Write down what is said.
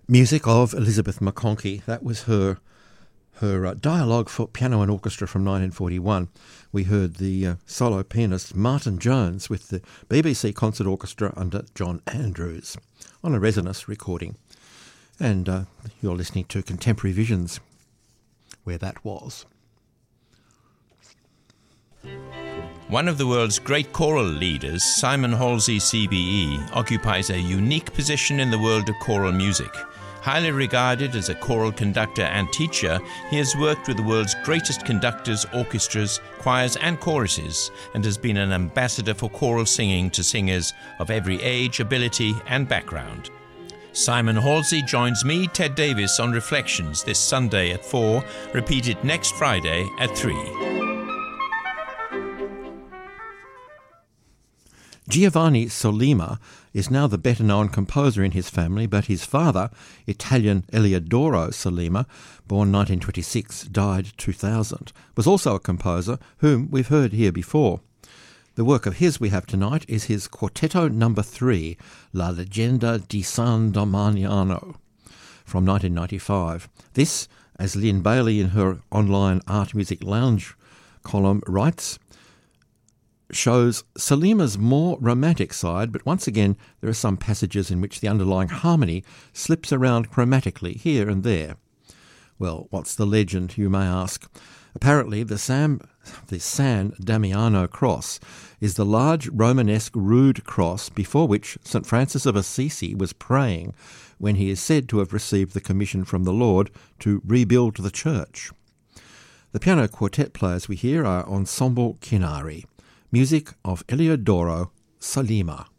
Music of Elizabeth McConkie. That was her dialogue for piano and orchestra from 1941. We heard the solo pianist Martin Jones with the BBC Concert Orchestra under John Andrews on a Resonance recording. And you're listening to Contemporary Visions, where that was. One of the world's great choral leaders, Simon Halsey CBE, occupies a unique position in the world of choral music. Highly regarded as a choral conductor and teacher, he has worked with the world's greatest conductors, orchestras, choirs and choruses, and has been an ambassador for choral singing to singers of every age, ability and background. Simon Halsey joins me, Ted Davis, on Reflections this Sunday at 4, repeated next Friday at 3. Giovanni Sollima is now the better-known composer in his family, but his father, Italian Eliodoro Sollima, born 1926, died 2000, was also a composer whom we've heard here before. The work of his we have tonight is his Quartetto No. 3, La Leggenda di San Damiano, from 1995. This, as Lynn Bailey in her online Art Music Lounge column writes, shows Sollima's more romantic side, but once again there are some passages in which the underlying harmony slips around chromatically here and there. Well, what's the legend, you may ask? Apparently the San Damiano cross is the large Romanesque rood cross before which St. Francis of Assisi was praying when he is said to have received the commission from the Lord to rebuild the church. The piano quartet players we hear are Ensemble Chinari. Music of Eliodoro Sollima.